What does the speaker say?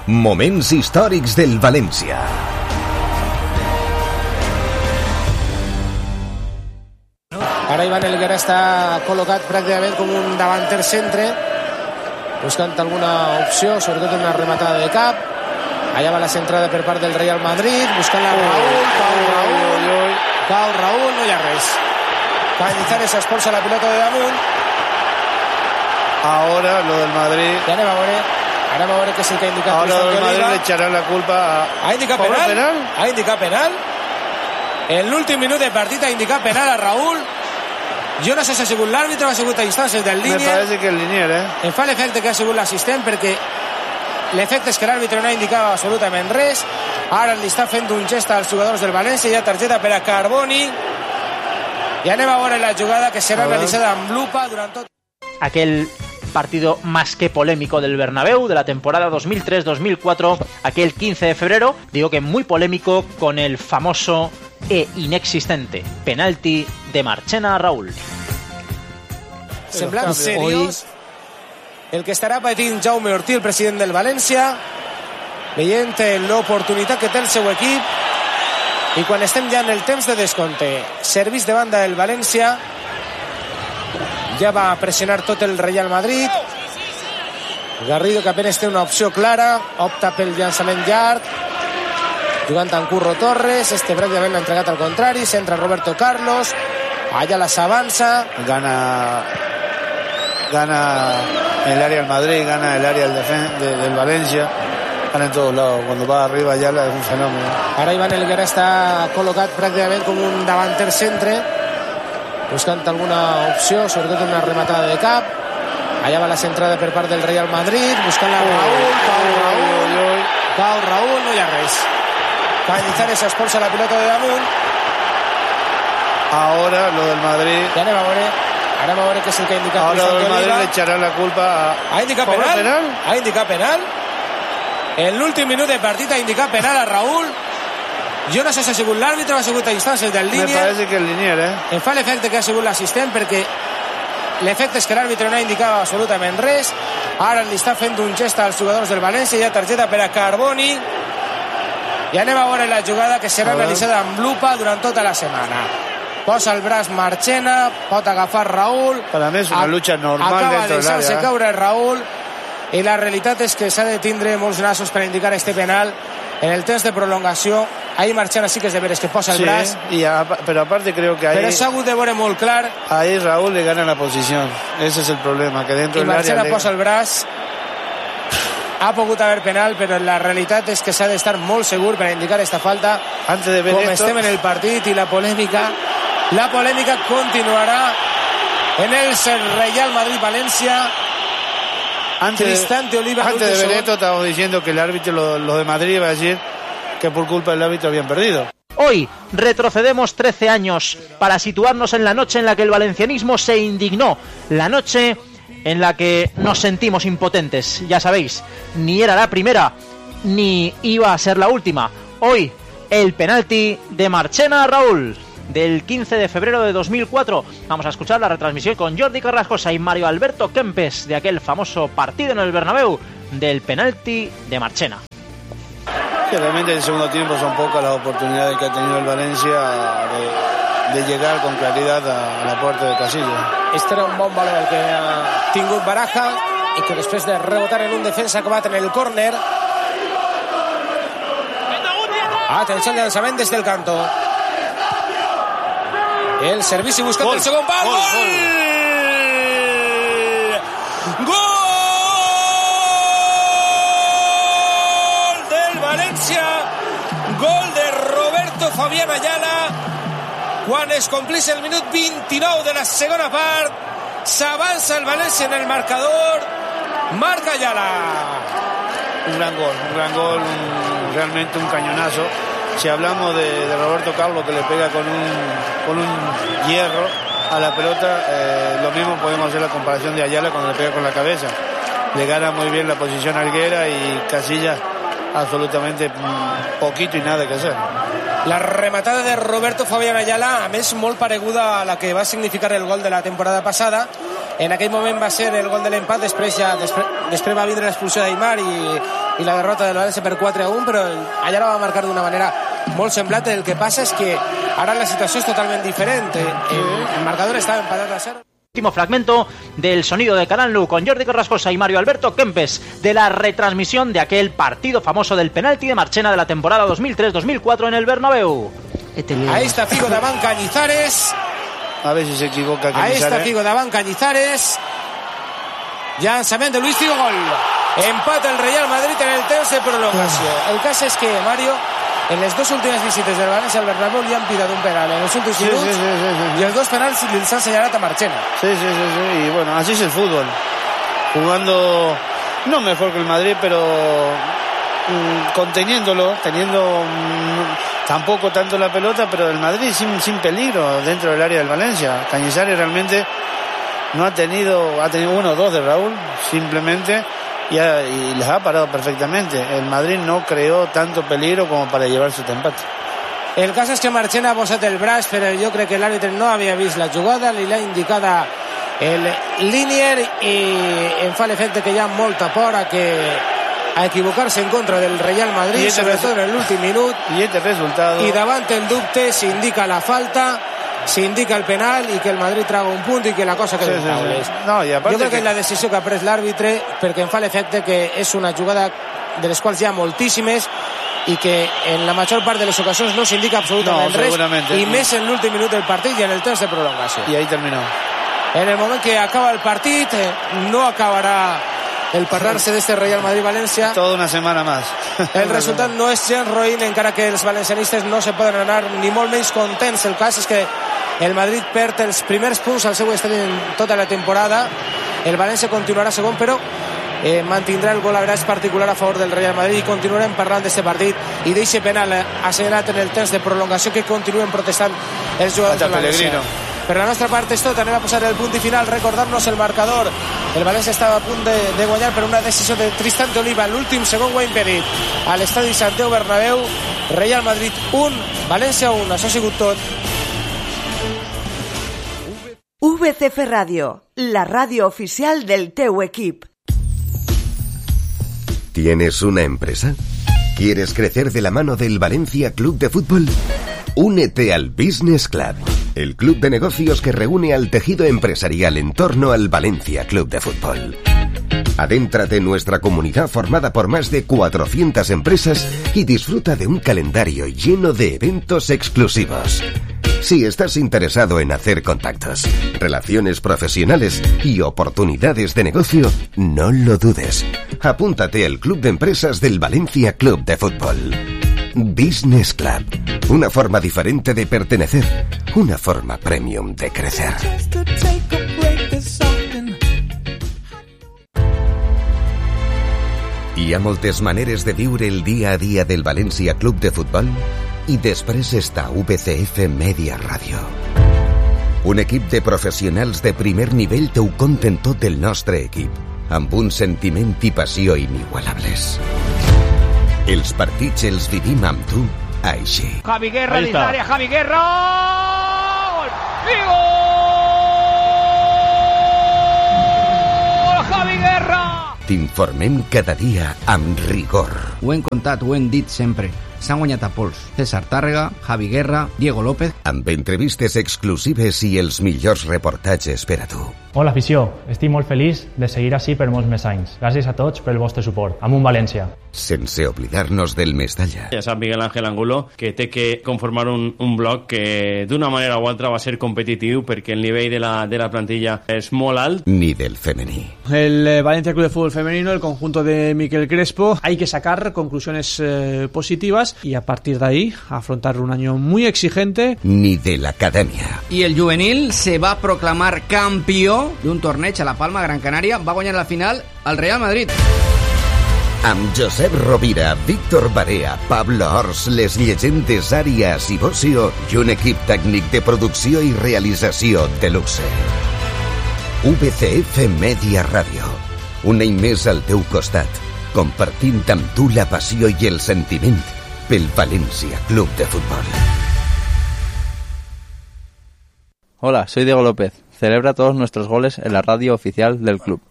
Moments històrics del València. Ara Ivan Helguera està col·locat pràcticament com un davanter centre, buscant alguna opció, sobretot una rematada de cap. Allà va la centrada per part del Real Madrid, buscant la Raúl. Cau Raúl, no hi ha res. Cañizares expulsa la pilota de damunt. Ahora lo del Madrid. Ja anem a veure què és el que ha indicat. Ahora lo del Madrid le echará la culpa a... Ha indicat penal? Ha indicat penal. En l'últim minut de partit ha indicat penal a Raúl. Jo no sé si ha sigut l'àrbitre o ha sigut a instàncies del Linier. Me parece que el Linier, Em fa l'efecte que ha sigut l'assistent, perquè l'efecte és que l'àrbitre no indicava absolutament res. Ara li està fent un gest als jugadors del València. Hi ha targeta per a Carboni. I anem a veure la jugada que serà realitzada amb lupa durant tot. Aquel partido más que polémico del Bernabéu de la temporada 2003-2004, aquel 15 de febrero, digo que muy polémico, con el famoso e inexistente penalti de Marchena a Raúl. Semblant seriós el que estarà patint Jaume Ortí, el president del València, veient l'oportunitat que té el seu equip. I quan estem ja en el temps de descompte, servís de banda del València, ja va pressionar tot el Real Madrid. Garrido, que apenas té una opció clara, opta pel llançament llarg, jugant amb Curro Torres. Este pràcticament l'ha entregat al contrari, centra Roberto Carlos, allà s'avança. Gana el área del Madrid, gana el área del Valencia, gana en todos lados. Cuando va arriba Ayala es un fenómeno. Ara Ivan Helguera està col·locat pràcticament com un davanter centre, buscant alguna opció, sobretot una rematada de cap. Allà va la centrada per part del Real Madrid, buscant la Raúl. Cau Raúl, no hi ha res. Cañizares expulsa la pilota de damunt. Ahora lo del Madrid. Ja anem a veure què és el que ha indicat. Ahora lo del Madrid le echará la culpa a... Ha indicat penal? Ha indicat penal. En l'últim minut de partit ha indicat penal a Raúl. Jo no sé si ha sigut l'àrbitre o ha sigut a instàncies del Linier. Me parece que el Linier, Em fa l'efecte que ha sigut l'assistent, perquè l'efecte és que l'àrbitre no indicava absolutament res. Ara li està fent un gest als jugadors del València. Hi ha targeta per a Carboni. I anem a veure la jugada que serà realitzada amb lupa durant tota la setmana. Posa el braç Marchena, pot agafar Raúl. Per a més, una lucha normal acaba dentro de deixar-se caure Raúl. I la realitat és que s'ha de tindre molts nassos per indicar este penal. En el temps de prolongació, ahí Marchena sí que es de veres que posa el braç. Pero aparte creo que ahí... Pero s'ha hagut de veure molt clar. Ahí Raúl le gana la posición. Ese es el problema, que dentro del área... I Marchena posa el braç. Ha pogut haver penal, però la realitat és que s'ha d'estar molt segur per indicar esta falta. Antes de ver com esto... estem en el partit, i la polèmica continuarà en el Real Madrid-València. Antes de ver esto estábamos diciendo que el árbitro, los de Madrid, iba a decir que por culpa del árbitro habían perdido. Hoy retrocedemos 13 años para situarnos en la noche en la que el valencianismo se indignó, la noche en la que nos sentimos impotentes. Ya sabéis, ni era la primera ni iba a ser la última. Hoy el penalti de Marchena a Raúl del 15 de febrero de 2004. Vamos a escuchar la retransmisión con Jordi Carrascosa y Mario Alberto Kempes de aquel famoso partido en el Bernabéu del penalti de Marchena. Que realmente en el segundo tiempo son pocas las oportunidades que ha tenido el Valencia de llegar con claridad a la puerta de Casillas. Este era un bon valor el que ha tingut Baraja, i que després de rebotar en un defensa ha acabat en el córner. Atenció al llançament des del canto. El servici buscant el segon pal. Gol del València. Gol de Roberto Fabián Ayala. Quan es complís el minut 29 de la segona part, s'avança el València en el marcador. Marca Ayala. Un gran gol, realmente un cañonazo. Si hablamos de Roberto Carlos, que le pega con un hierro a la pelota, lo mismo podemos hacer la comparación de Ayala cuando le pega con la cabeza. Le gana muy bien la posición a Helguera, y Casillas absolutamente poquito y nada que hacer. La rematada de Roberto Fabián Ayala, a més molt pareguda a la que va significar el gol de la temporada passada. En aquell moment va ser el gol de l'empat, després va vindre l'expulsió d'Aimar i i la derrota del València per 4-1, però allà la va marcar d'una manera molt semblant. El que passa és que ara la situació és totalment diferent. El marcador estava empatat a 0. Último fragmento del sonido de Canal Nu con Jordi Carrascosa y Mario Alberto Kempes de la retransmisión de aquel partido famoso del penalti de Marchena de la temporada 2003-2004 en el Bernabéu. Ahí está Figo davant Cañizares. A ver si se equivoca Cañizares. Ahí está Figo davant Cañizares. Llançament de Luis Figo, gol. Empata el Real Madrid en el temps de prolongació. El cas és que, Mario, en les dues últimes visites del València al Bernabéu li han pidat un penal en els últims minuts y els dos penals les han señalado a Marchena. Sí. Y bueno, así es el fútbol. Jugando no mejor que el Madrid, pero conteniéndolo, teniendo tampoco tanto la pelota, pero el Madrid sin peligro dentro del área del Valencia. Cañizares realmente no ha tenido uno o dos de Raúl, simplemente, y les ha parado perfectamente. El Madrid no creó tanto peligro como para llevarse este empate. El cas és que Marchena ha posat el braç, però jo crec que l'àrbitre no havia vist la jugada, li l'ha indicada el Linier i em fa l'efecte que hi ha molta por a equivocar-se en contra del Real Madrid, sobretot en l'últim minut. I este resultado. I davant el dubte s'indica la falta, s'indica el penal i que el Madrid traga un punt i que la cosa queda en taules. No, jo crec que és la decisió que ha pres l'àrbitre, perquè em fa l'efecte que és una jugada de les quals hi ha moltíssimes i que en la major part de les ocasions no s'indica absolutament res, i més en l'últim minut del partit i en el temps de prolongació. I ahí terminó. En el moment que acaba el partit, no acabarà el parlar-se d'este Real Madrid-València. Toda una setmana més. El resultat no és gens roïn, encara que els valencianistes no se poden anar ni molt menys contents. El cas és que el Madrid perd els primers punts al seu estadi en tota la temporada. El València continuarà segon, però mantindrà el gol average particular a favor del Real Madrid i continuarem parlant d'aquest partit i d'eixe penal assenyalat en el temps de prolongació que continuen protestant els jugadors del València. Per la nostra part és tot, anem a posar el punt i final, recordar-nos el marcador. El València estava a punt de guanyar per una decisió de Tristan de Oliva, l'últim segon ho ha impedit a l'estadi Santiago Bernabéu. Real Madrid 1, València 1, això ha sigut tot. VCF Radio, la radio oficial del teu equip. ¿Tienes una empresa? ¿Quieres crecer de la mano del Valencia Club de Fútbol? Únete al Business Club, el club de negocios que reúne al tejido empresarial en torno al Valencia Club de Fútbol. Adéntrate en nuestra comunidad formada por más de 400 empresas y disfruta de un calendario lleno de eventos exclusivos. Si estás interesado en hacer contactos, relaciones profesionales y oportunidades de negocio, no lo dudes. Apúntate al Club de Empresas del Valencia Club de Fútbol. Business Club. Una forma diferente de pertenecer. Una forma premium de crecer. Hi ha moltes maneres de viure el dia a dia del València Club de Futbol i després està VCF Media Radio. Un equip de professionals de primer nivell teu conten tot el nostre equip, amb un sentiment i passió inigualables. Els partits els vivim amb tu així. Javi Guerra dins l'àrea, Javi Guerra! Gol! I gol! Javi Guerra! T'informem cada dia amb rigor. Ho hem contat, ho hem dit sempre. S'han guanyat a pols. César Tàrrega, Javi Guerra, Diego López... Amb entrevistes exclusives i els millors reportatges per a tu. Hola, afició. Estic molt feliç de seguir així per molts més anys. Gràcies a tots pel vostre suport. Amunt València. Sense oblidar-nos del Mestalla. Ja sap Miguel Ángel Angulo que té que conformar un bloc que d'una manera o altra va ser competitiu perquè el nivell de la plantilla és molt alt. Ni del femení. El Valencia Club de Fútbol Femenino, el conjunto de Miquel Crespo, hay que sacar conclusiones positivas y a partir de ahí afrontar un año muy exigente. Ni de la academia. Y el juvenil se va a proclamar campeón de un torneig a La Palma, Gran Canaria. Va a guanyar la final al Real Madrid. Amb Josep Rovira, Víctor Barea, Pablo Ors, les llegendes Àrias i Bocio i un equip tècnic de producció i realització de luxe. VCF Media Radio. Un any més al teu costat, compartint amb tu la passió i el sentiment pel Valencia Club de Fútbol. Hola, soy Diego López. Celebra todos nuestros goles en la radio oficial del club.